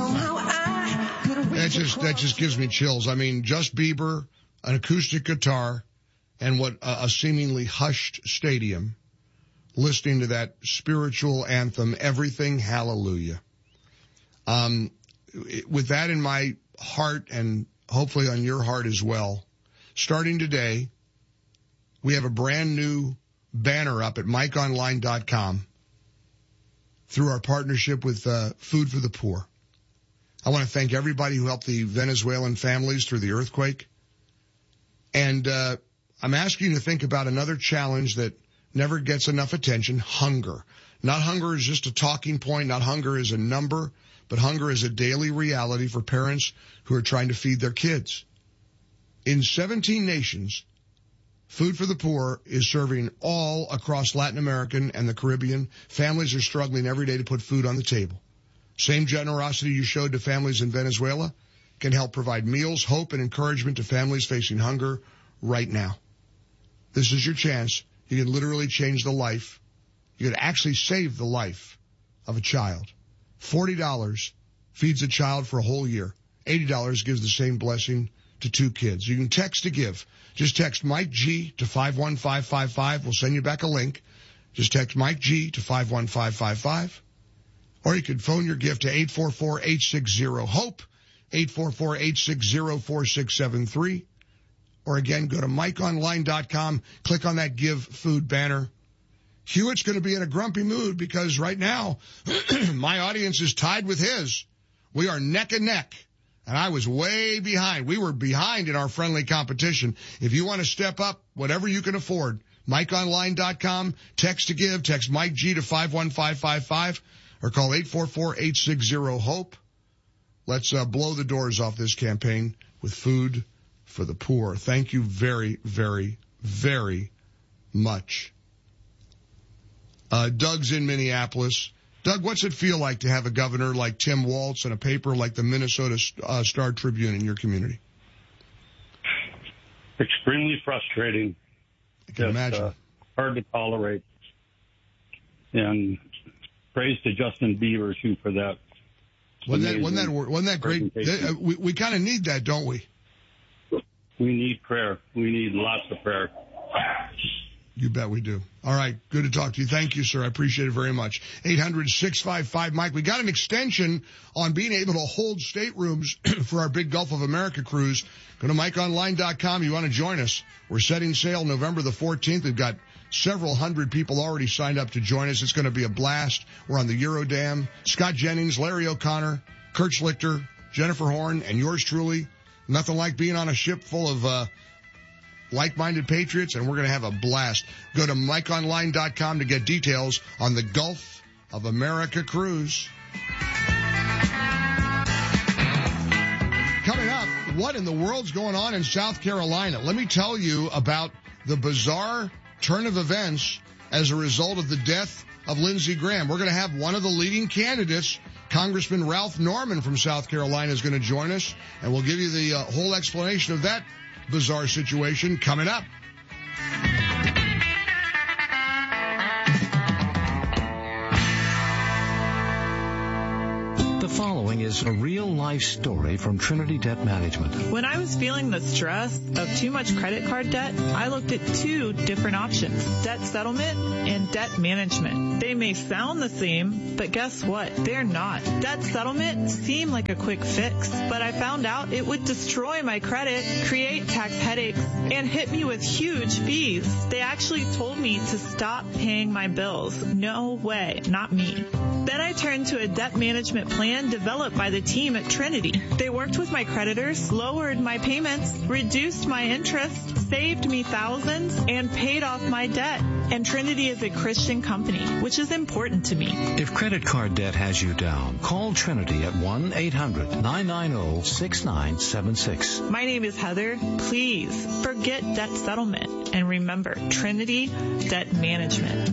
That just gives me chills. I mean, just Bieber, an acoustic guitar, and what a seemingly hushed stadium, listening to that spiritual anthem, Everything Hallelujah. With that in my heart, and hopefully on your heart as well, starting today, we have a brand new banner up at MikeOnline.com through our partnership with Food for the Poor. I want to thank everybody who helped the Venezuelan families through the earthquake. And I'm asking you to think about another challenge that never gets enough attention, hunger. Not hunger is just a talking point, not hunger is a number, but hunger is a daily reality for parents who are trying to feed their kids. In 17 nations, Food for the Poor is serving all across Latin America and the Caribbean. Families are struggling every day to put food on the table. Same generosity you showed to families in Venezuela can help provide meals, hope, and encouragement to families facing hunger right now. This is your chance. You can literally change the life. You can actually save the life of a child. $40 feeds a child for a whole year. $80 gives the same blessing to 2 kids. You can text to give. Just text Mike G to 51555. We'll send you back a link. Just text Mike G to 51555. Or you could phone your gift to 844-860-HOPE, 844-860-4673. Or again, go to MikeOnline.com, click on that Give Food banner. Hewitt's going to be in a grumpy mood because right now, my audience is tied with his. We are neck and neck. And I was way behind. We were behind in our friendly competition. If you want to step up, whatever you can afford, MikeOnline.com, text to give, text Mike G to 51555, or call 844-860-HOPE. Let's blow the doors off this campaign with Food for the Poor. Thank you very, very, very much. Doug's in Minneapolis. Doug, what's it feel like to have a governor like Tim Walz and a paper like the Minnesota Star Tribune in your community? Extremely frustrating. I can imagine. Hard to tolerate. And praise to Justin Bieber, too, for that. Wasn't that great? We kind of need that, don't we? We need prayer. We need lots of prayer. You bet we do. All right. Good to talk to you. Thank you, sir. I appreciate it very much. 800-655-Mike. We got an extension on being able to hold staterooms for our big Gulf of America cruise. Go to MikeOnline.com. You want to join us. We're setting sail November the 14th. We've got several hundred people already signed up to join us. It's going to be a blast. We're on the Eurodam. Scott Jennings, Larry O'Connor, Kurt Schlichter, Jennifer Horn, and yours truly. Nothing like being on a ship full of like-minded patriots, and we're going to have a blast. Go to MikeOnline.com to get details on the Gulf of America cruise. Coming up, what in the world's going on in South Carolina? Let me tell you about the bizarre turn of events as a result of the death of Lindsey Graham. We're going to have one of the leading candidates, Congressman Ralph Norman from South Carolina, is going to join us, and we'll give you the whole explanation of that bizarre situation coming up. The following is a real-life story from Trinity Debt Management. When I was feeling the stress of too much credit card debt, I looked at 2 different options, debt settlement and debt management. They may sound the same, but guess what? They're not. Debt settlement seemed like a quick fix, but I found out it would destroy my credit, create tax headaches, and hit me with huge fees. They actually told me to stop paying my bills. No way, not me. Then I turned to a debt management plan developed by the team at Trinity. They worked with my creditors, lowered my payments, reduced my interest, saved me thousands, and paid off my debt. And Trinity is a Christian company, which is important to me. If credit card debt has you down, call Trinity at 1-800-990-6976. My name is Heather. Please forget debt settlement. And remember, Trinity Debt Management.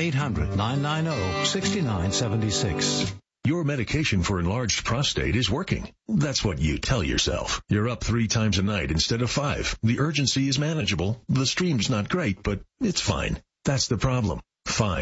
1-800-990-6976. Your medication for enlarged prostate is working. That's what you tell yourself. You're up 3 times a night instead of 5. The urgency is manageable. The stream's not great, but it's fine. That's the problem. Fine.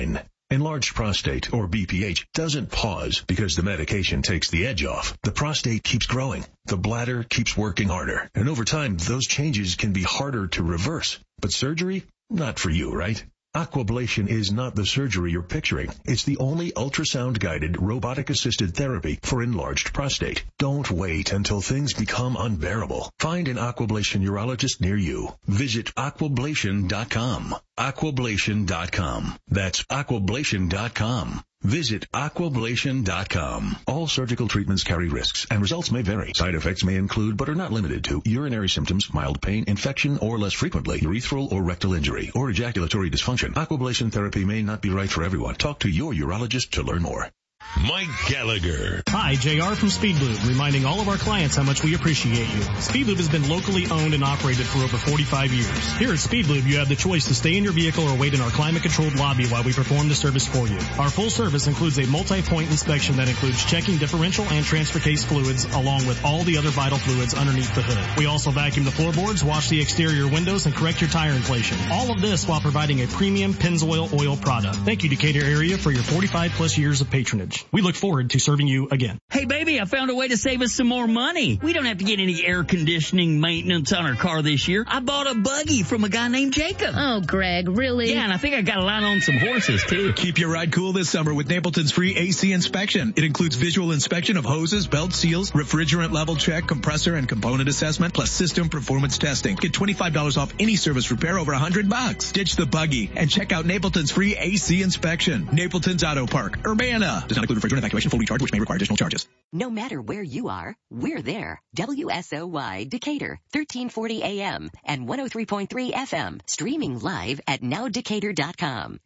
Enlarged prostate, or BPH, doesn't pause because the medication takes the edge off. The prostate keeps growing. The bladder keeps working harder. And over time, those changes can be harder to reverse. But surgery? Not for you, right? Aquablation is not the surgery you're picturing. It's the only ultrasound-guided, robotic-assisted therapy for enlarged prostate. Don't wait until things become unbearable. Find an Aquablation urologist near you. Visit aquablation.com. Aquablation.com. That's aquablation.com. Visit aquablation.com. All surgical treatments carry risks, and results may vary. Side effects may include, but are not limited to, urinary symptoms, mild pain, infection, or less frequently, urethral or rectal injury, or ejaculatory dysfunction. Aquablation therapy may not be right for everyone. Talk to your urologist to learn more. Mike Gallagher. Hi, JR from Speed Lube, reminding all of our clients how much we appreciate you. Speed Lube has been locally owned and operated for over 45 years. Here at Speed Lube, you have the choice to stay in your vehicle or wait in our climate-controlled lobby while we perform the service for you. Our full service includes a multi-point inspection that includes checking differential and transfer case fluids, along with all the other vital fluids underneath the hood. We also vacuum the floorboards, wash the exterior windows, and correct your tire inflation. All of this while providing a premium Pennzoil oil product. Thank you, Decatur area, for your 45-plus years of patronage. We look forward to serving you again. Hey, baby, I found a way to save us some more money. We don't have to get any air conditioning maintenance on our car this year. I bought a buggy from a guy named Jacob. Oh, Greg, really? Yeah, and I think I got a line on some horses, too. Keep your ride cool this summer with Napleton's free AC inspection. It includes visual inspection of hoses, belt seals, refrigerant level check, compressor, and component assessment, plus system performance testing. Get $25 off any service repair over $100. Ditch the buggy and check out Napleton's free AC inspection. Napleton's Auto Park, Urbana. Does not include refrigerant evacuation, full recharge, which may require additional charges. No matter where you are, we're there. WSOY Decatur, 1340 AM and 103.3 FM. Streaming live at nowdecatur.com.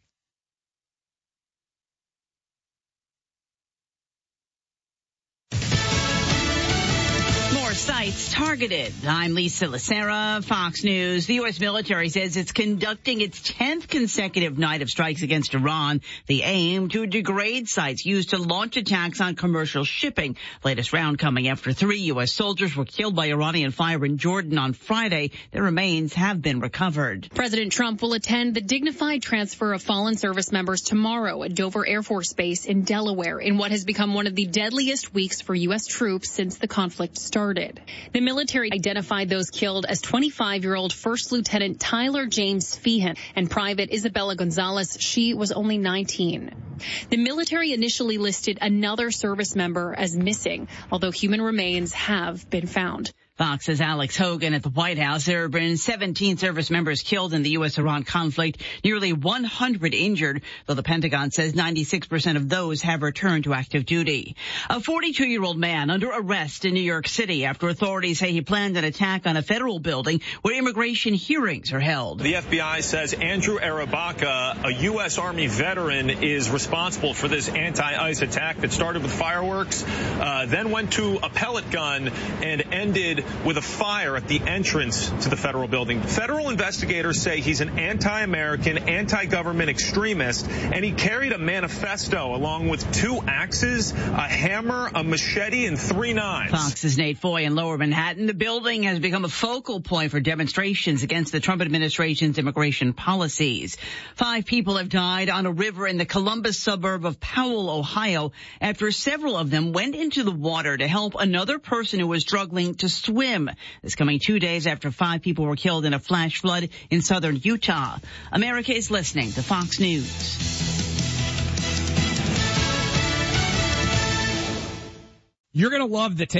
Sites targeted. I'm Lisa Lacera, Fox News. The U.S. military says it's conducting its 10th consecutive night of strikes against Iran. The aim to degrade sites used to launch attacks on commercial shipping. Latest round coming after 3 U.S. soldiers were killed by Iranian fire in Jordan on Friday. Their remains have been recovered. President Trump will attend the dignified transfer of fallen service members tomorrow at Dover Air Force Base in Delaware in what has become one of the deadliest weeks for U.S. troops since the conflict started. The military identified those killed as 25-year-old First Lieutenant Tyler James Feehan and Private Isabella Gonzalez. She was only 19. The military initially listed another service member as missing, although human remains have been found. Fox's Alex Hogan at the White House. There have been 17 service members killed in the U.S.-Iran conflict, nearly 100 injured, though the Pentagon says 96% of those have returned to active duty. A 42-year-old man under arrest in New York City after authorities say he planned an attack on a federal building where immigration hearings are held. The FBI says Andrew Arabaka, a U.S. Army veteran, is responsible for this anti-ICE attack that started with fireworks, then went to a pellet gun and ended with a fire at the entrance to the federal building. Federal investigators say he's an anti-American, anti-government extremist, and he carried a manifesto along with 2 axes, a hammer, a machete, and 3 knives. Fox's Nate Foy in Lower Manhattan. The building has become a focal point for demonstrations against the Trump administration's immigration policies. 5 people have died on a river in the Columbus suburb of Powell, Ohio, after several of them went into the water to help another person who was struggling to swim. This coming 2 days after 5 people were killed in a flash flood in southern Utah. America is listening to Fox News. You're going to love the taste.